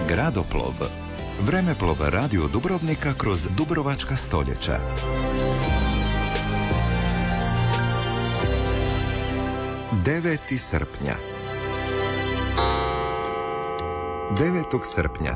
Gradoplov. Vremeplov radio Dubrovnika kroz dubrovačka stoljeća. Deveti srpnja. 9. srpnja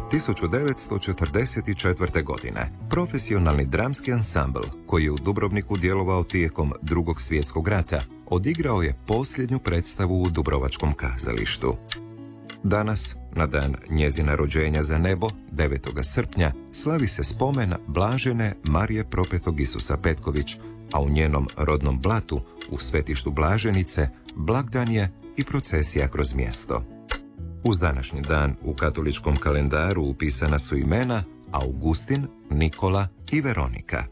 1944. godine profesionalni dramski ansambl, koji je u Dubrovniku djelovao tijekom Drugog svjetskog rata, odigrao je posljednju predstavu u Dubrovačkom kazalištu. Danas, na dan njezina rođenja za nebo, 9. srpnja, slavi se spomen blažene Marije Propetog Isusa Petković, a u njenom rodnom Blatu, u svetištu Blaženice, blagdan je i procesija kroz mjesto. Uz današnji dan u katoličkom kalendaru upisana su imena Augustin, Nikola i Veronika.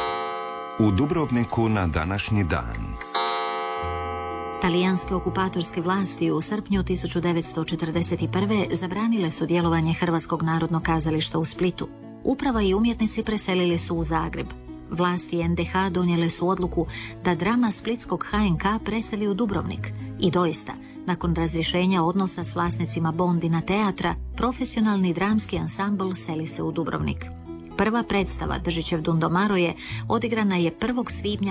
U Dubrovniku na današnji dan. Talijanske okupatorske vlasti u srpnju 1941. zabranile su djelovanje Hrvatskog narodnog kazališta u Splitu. Uprava i umjetnici preselili su u Zagreb. Vlasti NDH donijele su odluku da drama splitskog HNK preseli u Dubrovnik. I doista, nakon razrješenja odnosa s vlasnicima Bondina teatra, profesionalni dramski ansambl seli se u Dubrovnik. Prva predstava Držićev Dundomaroje odigrana je 1. svibnja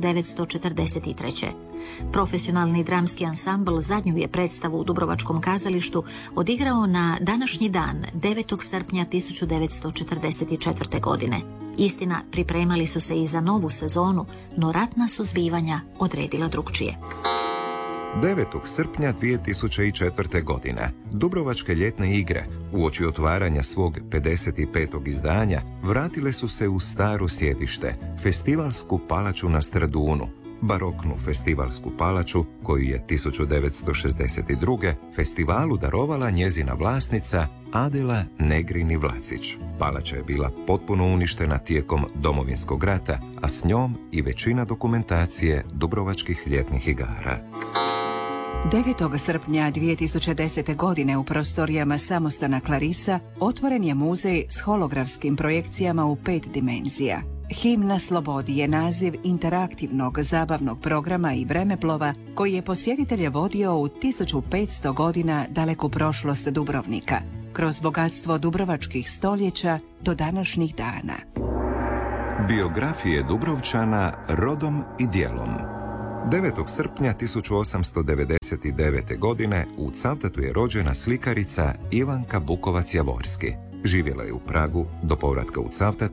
1943. Profesionalni dramski ansambl zadnju je predstavu u Dubrovačkom kazalištu odigrao na današnji dan, 9. srpnja 1944. godine. Istina, pripremali su se i za novu sezonu, no ratna su zbivanja odredila drukčije. 9. srpnja 2004. godine Dubrovačke ljetne igre, uoči otvaranja svog 55. izdanja, vratile su se u staro sjedište, Festivalsku palaču na Stradunu, baroknu festivalsku palaču koju je 1962. festivalu darovala njezina vlasnica Adela Negrini Vlacić. Palača je bila potpuno uništena tijekom Domovinskog rata, a s njom i većina dokumentacije Dubrovačkih ljetnih igara. 9. srpnja 2010. godine u prostorijama samostana Clarisa otvoren je muzej s holografskim projekcijama u 5 dimenzija. Himna slobodi je naziv interaktivnog zabavnog programa i vremeplova koji je posjetitelje vodio u 1500 godina daleku prošlost Dubrovnika, kroz bogatstvo dubrovačkih stoljeća do današnjih dana. Biografije Dubrovčana rodom i djelom. 9. srpnja 1899. godine u Cavtatu je rođena slikarica Ivanka Bukovac-Javorski. Živjela je u Pragu do povratka u Cavtat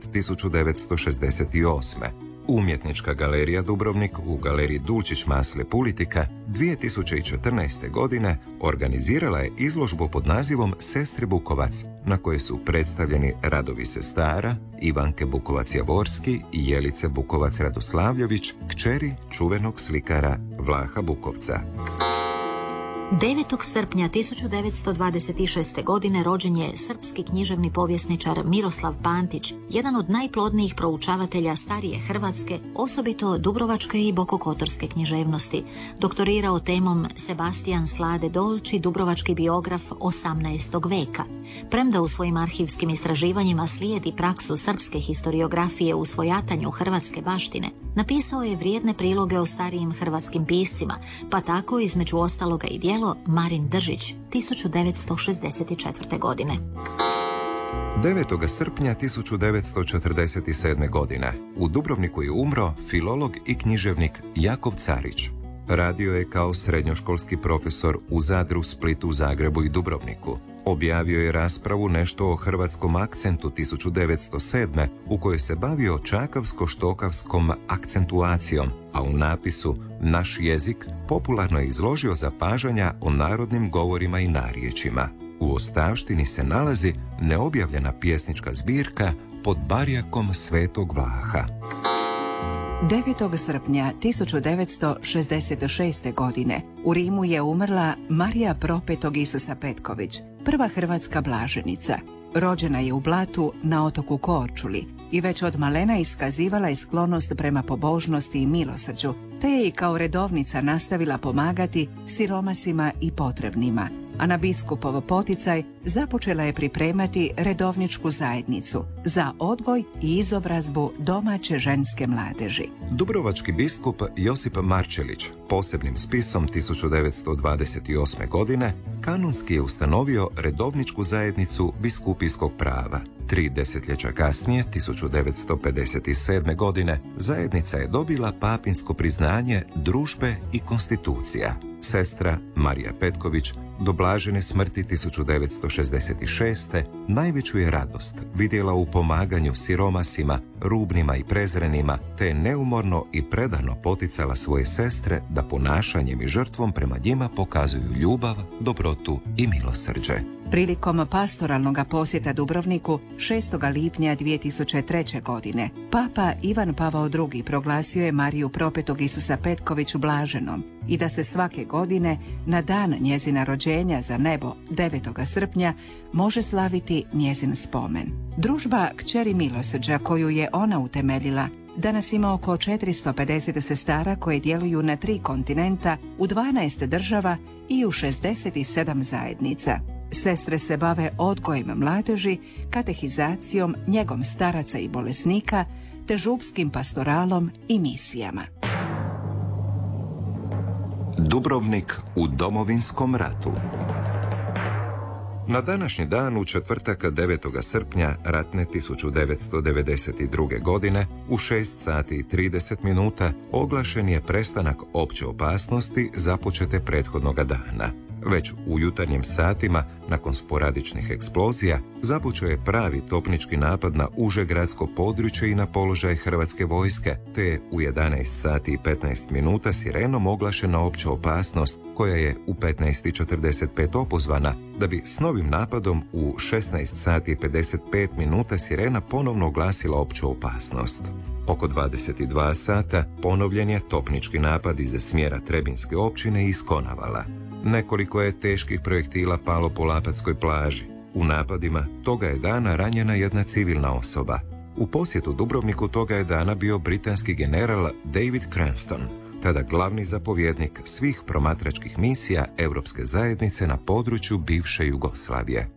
1968. Umjetnička galerija Dubrovnik u galeriji Dulčić Masle Pulitika 2014. godine organizirala je izložbu pod nazivom Sestre Bukovac, na kojoj su predstavljeni radovi sestara Ivanke Bukovac-Javorski i Jelice Bukovac-Radoslavljević, kćeri čuvenog slikara Vlaha Bukovca. 9. srpnja 1926. godine rođen je srpski književni povjesničar Miroslav Pantić, jedan od najplodnijih proučavatelja starije Hrvatske, osobito dubrovačke i bokokotorske književnosti. Doktorirao temom Sebastian Slade Dolči, dubrovački biograf 18. veka. Premda u svojim arhivskim istraživanjima slijedi praksu srpske historiografije u svojatanju hrvatske baštine, napisao je vrijedne priloge o starijim hrvatskim piscima, pa tako između ostaloga i djelo Marin Držić 1964. godine. 9. srpnja 1947. godine u Dubrovniku je umro filolog i književnik Jakov Carić. Radio je kao srednjoškolski profesor u Zadru, Splitu, Zagrebu i Dubrovniku. Objavio je raspravu Nešto o hrvatskom akcentu 1907. u kojoj se bavio čakavsko-štokavskom akcentuacijom, a u napisu Naš jezik popularno je izložio zapažanja o narodnim govorima i narječjima. U ostavštini se nalazi neobjavljena pjesnička zbirka Pod barjakom Svetog Vlaha. 9. srpnja 1966. godine u Rimu je umrla Marija Propetog Isusa Petković, prva hrvatska blaženica. Rođena je u Blatu na otoku Korčuli i već od malena iskazivala je sklonost prema pobožnosti i milosrđu, te je i kao redovnica nastavila pomagati siromasima i potrebnima. a na biskupov poticaj započela je pripremati redovničku zajednicu za odgoj i izobrazbu domaće ženske mladeži. Dubrovački biskup Josip Marčelić posebnim spisom 1928. godine kanonski je ustanovio redovničku zajednicu biskupijskog prava. 3 desetljeća kasnije, 1957. godine, zajednica je dobila papinsko priznanje družbe i konstitucija. Sestra Marija Petković do blažene smrti 1966. najveću je radost vidjela u pomaganju siromasima, rubnima i prezrenima, te neumorno i predano poticala svoje sestre da ponašanjem i žrtvom prema njima pokazuju ljubav, dobrotu i milosrđe. Prilikom pastoralnog posjeta Dubrovniku 6. lipnja 2003. godine, Papa Ivan Pavao II. Proglasio je Mariju Propetog Isusa Petković blaženom i da se svake godine na dan njezina rođenja za nebo 9. srpnja može slaviti njezin spomen. Družba Kćeri milosrđa koju je ona utemeljila danas ima oko 450 sestara koje djeluju na 3 kontinenta, u 12 država i u 67 zajednica. Sestre se bave odgojem mladeži, katehizacijom, njegom staraca i bolesnika, te župskim pastoralom i misijama. Dubrovnik u Domovinskom ratu. Na današnji dan, u četvrtak 9. srpnja ratne 1992. godine, u 6 sati i 30 minuta, oglašen je prestanak opće opasnosti započete prethodnoga dana. Već u jutarnjim satima, nakon sporadičnih eksplozija, započeo je pravi topnički napad na uže gradsko područje i na položaj hrvatske vojske, te je u 11 sati i 15 minuta sirenom oglašena opća opasnost, koja je u 15:45 opozvana, da bi s novim napadom u 16 sati i 55 minuta sirena ponovno oglasila opću opasnost. Oko 22 sata ponovljen je topnički napad iz smjera Trebinske općine iz Konavala. Nekoliko je teških projektila palo po Lapatskoj plaži. U napadima toga je dana ranjena jedna civilna osoba. U posjetu Dubrovniku toga je dana bio britanski general David Cranston, tada glavni zapovjednik svih promatračkih misija Europske zajednice na području bivše Jugoslavije.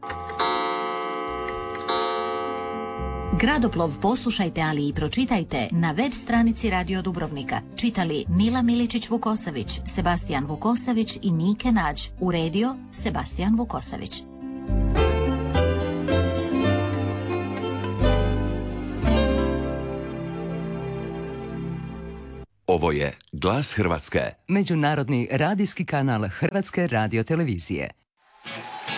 Gradoplov poslušajte, ali i pročitajte na web stranici Radio Dubrovnika. Čitali Mila Miličić-Vukosavić, Sebastijan Vukosavić i Nike Nađ. Uredio Sebastijan Vukosavić. Ovo je Glas Hrvatske, međunarodni radijski kanal Hrvatske radiotelevizije.